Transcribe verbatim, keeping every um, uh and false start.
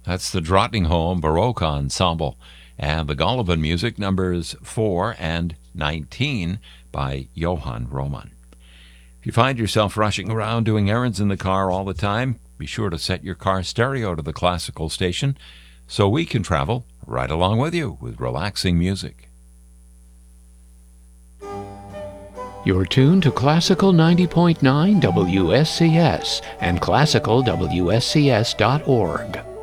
That's the Drottningholm Baroque Ensemble and the Golovin music numbers four and nineteen by Johann Roman. If you find yourself rushing around doing errands in the car all the time, be sure to set your car stereo to the classical station so we can travel right along with you with relaxing music. You're tuned to Classical ninety point nine W S C S and classical W S C S dot org.